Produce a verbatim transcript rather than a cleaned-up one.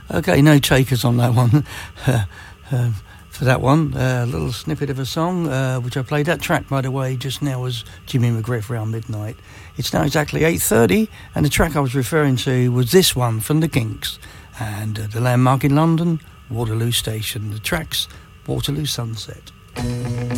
Okay, no takers on that one. um, for that one, a uh, little snippet of a song, uh, which I played. That track, by the way, just now was Jimmy McGriff, Around Midnight. It's now exactly eight thirty, and the track I was referring to was this one from the Kinks. And uh, the landmark in London, Waterloo Station. The track's Waterloo Sunset.